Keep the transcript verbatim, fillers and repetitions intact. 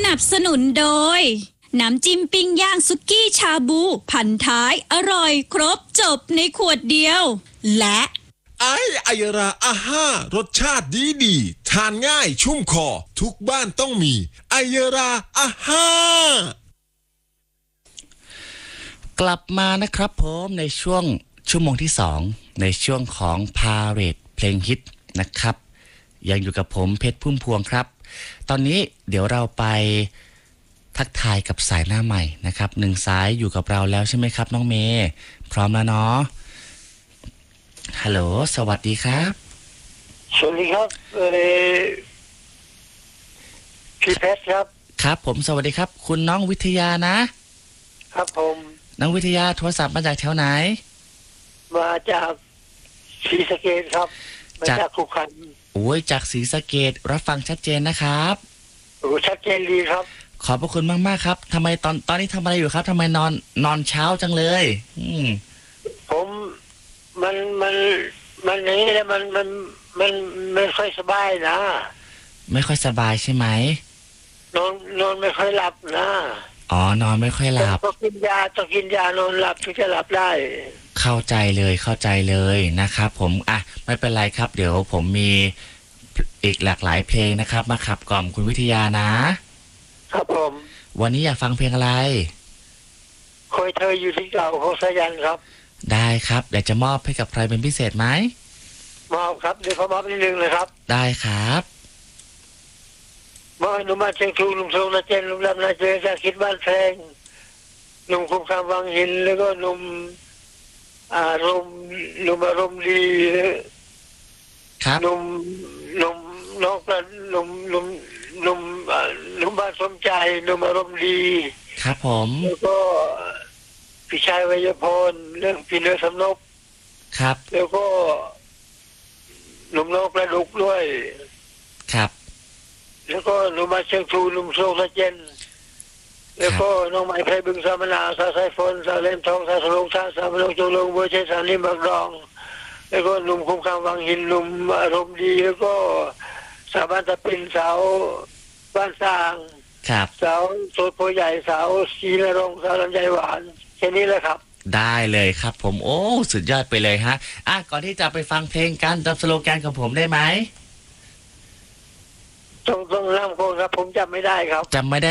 นับสนุนโดยน้ำจิ้มปิ้งย่างสุกี้ชาบูพันท้ายอร่อยครบจบในขวดเดียวและไอไอยราอาห้ารสชาติดีดีทานง่ายชุ่มคอทุกบ้านต้องมีไอยราอาห้ากลับมานะครับผมในช่วงชั่วโมงที่สองในช่วงของพาเหรดเพลงฮิตนะครับยังอยู่กับผมเพชรพุ่มพวงครับตอนนี้เดี๋ยวเราไปทักทายกับสายหน้าใหม่นะครับหนึ่งสายอยู่กับเราแล้วใช่ไหมครับน้องเมย์พร้อมแล้วเนาะฮัลโหลสวัสดีครับสวัสดีครับเออพี่เพชรครับครับผมสวัสดีครับคุณน้องวิทยานะครับผมน้องวิทยาโทรศัพท์มาจากแถวไหนมาจากศรีสะเกษครับมาจากขุขันโอ้ยจากศรีสะเกษรับฟังชัดเจนนะครับโอ้ชัดเจนดีครับขอบพระคุณมากๆครับทำไมตอนตอนนี้ทำอะไรอยู่ครับทำไมนอนนอนเช้าจังเลยอืมผมมันมันมันนี้แล้วมันมันมันไม่ค่อยสบายนะไม่ค่อยสบายใช่ไหมนอนนอนไม่ค่อยหลับนะอ๋อนอนไม่ค่อยหลับต้องกินยาต้องกินยานอนหลับถึงจะหลับได้เข้าใจเลยเข้าใจเลยนะครับผมอ่ะไม่เป็นไรครับเดี๋ยวผมมีอีกหลากหลายเพลงนะครับมาขับกล่อมคุณวิทยานะครับผมวันนี้อยากฟังเพลงอะไรคอยเธออยู่ที่เก่าของสายันครับได้ครับเดี๋ยวจะมอบให้กับใครเป็นพิเศษไหมมอบครับเดี๋ยวขอมอบนิดนึงเลยครับได้ครับมอบให้หนุ่มมาเชียงทูหนุ่มทรงนาเจนหนุ่มลำนาเจนจากคิดบ้านแพงหนุ่มคุ้มคำวังหินแล้วก็หนุ่มอารมณ์หนุ่มอารมณ์ดีครับหนุ่มหนุ่มนอกกระหนุ่มหนุ่มหนุ่มหนุ่มบ้านสมใจหนุ่มอารมณ์ดีครับผมแล้วก็พี่ชายวัยพรเรื่องพี่เนื้อสำนกครับแล้วก็หนุ่มนอกกระดุกด้วยครับแล้วก็หนุ่มมาเชียงทูหนุ่มโซนเจนแล้วก็น้องไม้ไพบึงสามนาสาสายฝนสาเล่มทองสาสลงสาสามลงจงลงบัวเชสานิมักรองแล้วก็หนุ่มคุ้มคำวังหินหนุ่มอารมณ์ดีแล้วก็สาวบ้านตะปินสาวบ้านสร้างครับสาวโสดโพใหญ่สาวชีนรงสาวลำไยหวานแค่นี้แหละครับได้เลยครับผมโอ้สุดยอดไปเลยฮะอ่ะก่อนที่จะไปฟังเพลงกันจำสโลแกนของผมได้ไหมต้องต้องร่ำโคนครับผมจำไม่ได้ครับจำไม่ได้